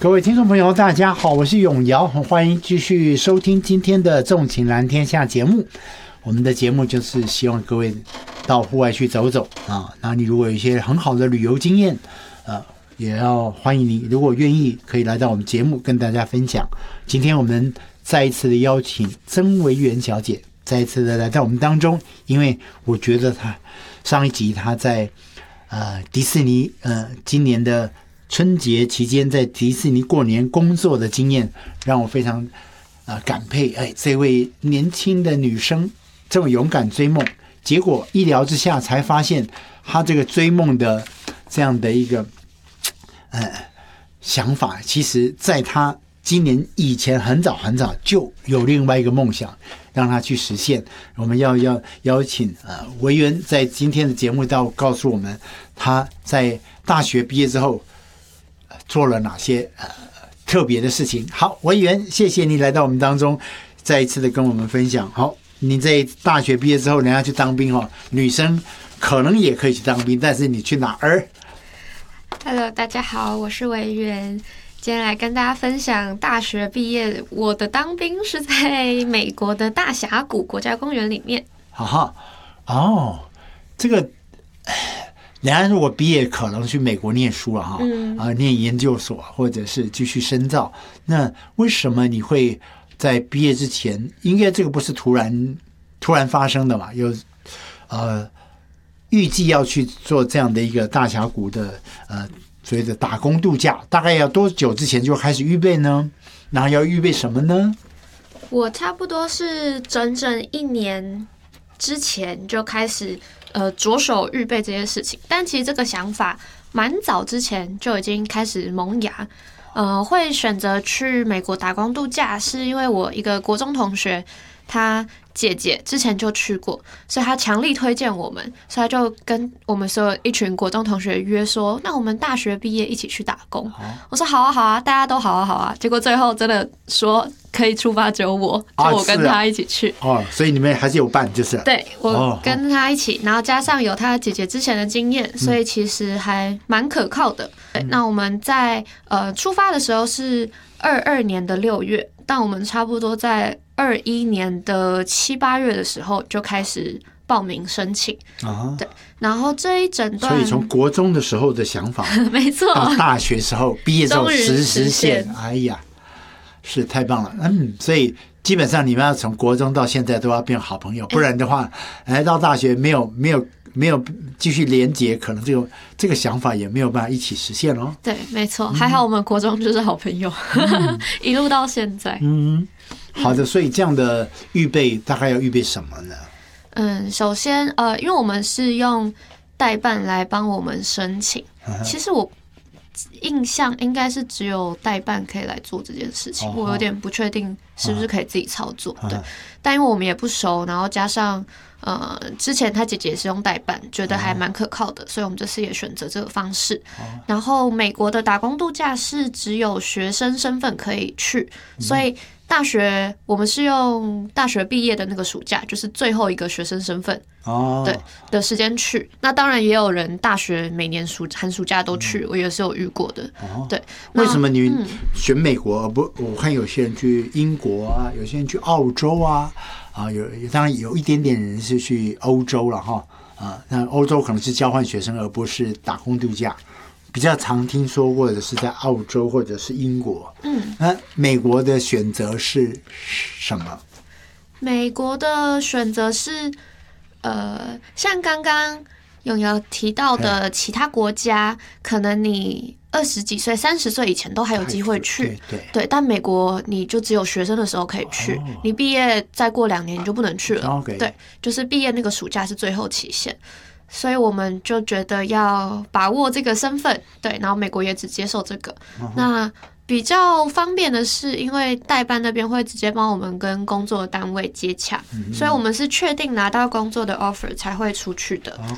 各位听众朋友大家好，我是永尧，欢迎继续收听今天的纵情蓝天下节目。我们的节目就是希望各位到户外去走走啊，那你如果有一些很好的旅游经验也要欢迎你，如果愿意可以来到我们节目跟大家分享。今天我们再一次的邀请曾维元小姐再一次的来到我们当中，因为我觉得她上一集她在迪士尼今年的春节期间在迪士尼过年工作的经验让我非常感佩。这位年轻的女生这么勇敢追梦，结果一聊之下才发现她这个追梦的这样的一个想法，其实在她今年以前很早就有另外一个梦想让她去实现。我们要邀请维元在今天的节目告诉我们她在大学毕业之后做了哪些特别的事情。好，维元，谢谢你来到我们当中，再一次的跟我们分享。好，你在大学毕业之后，人家去当兵女生可能也可以去当兵，但是你去哪儿 ？Hello， 大家好，我是维元，今天来跟大家分享大学毕业，我的当兵是在美国的大峡谷国家公园里面。 好这个。人家如果毕业可能去美国念书了念研究所或者是继续深造，那为什么你会在毕业之前，应该这个不是突然发生的嘛？有预计要去做这样的一个大峡谷的所谓的打工度假，大概要多久之前就开始预备呢？然后要预备什么呢？ 我差不多是整整1年之前就开始着手预备这些事情，但其实这个想法蛮早之前就已经开始萌芽。会选择去美国打工度假，是因为我一个国中同学，他姐姐之前就去过，所以他强力推荐我们，所以他就跟我们所有一群国中同学约说，那我们大学毕业一起去打工。我说好啊，大家都好啊。结果最后真的说可以出发，只有我跟他一起去。 所以你们还是有伴就是了。 对，我跟他一起，然后加上有他姐姐之前的经验，所以其实还蛮可靠的。那我们在出发的时候是22年的6月，但我们差不多在21年的7、8月的时候就开始报名申请。对，然后这一整段， 所以从国中的时候的想法， 没错， 到大学时候毕业之后实现，哎呀，是太棒了。所以基本上你们要从国中到现在都要变好朋友，不然的话，到大学没有继续连结，可能这个想法也没有办法一起实现哦。 对，没错，还好我们国中就是好朋友，一路到现在。 好的，所以这样的预备大概要预备什么呢？ 首先因为我们是用代办来帮我们申请，其实我印象应该是只有代办可以来做这件事情，我有点不确定是不是可以自己操作。对，但因为我们也不熟，然后加上之前他姐姐是用代办，觉得还蛮可靠的，所以我们这次也选择这个方式。然后美国的打工度假是只有学生身份可以去，所以大学我们是用大学毕业的那个暑假，就是最后一个学生身份对的时间去。那当然也有人大学每年寒暑假都去，我也是有遇过的。对， 为什么你选美国？我看有些人去英国啊，有些人去澳洲啊，当然有一点点人是去欧洲了哈。那欧洲可能是交换学生，而不是打工度假。比较常听说过的是在澳洲或者是英国。那美国的选择是什么？ 美国的选择是像刚刚永尧提到的其他国家，可能你20几岁、30岁以前都还有机会去。对，但美国你就只有学生的时候可以去，你毕业再过2年你就不能去了。对，就是毕业那个暑假是最后期限。所以我们就觉得要把握这个身份，对，然后美国也只接受这个。那比较方便的是，因为代办那边会直接帮我们跟工作单位接洽，所以我们是确定拿到工作的 offer 才会出去的。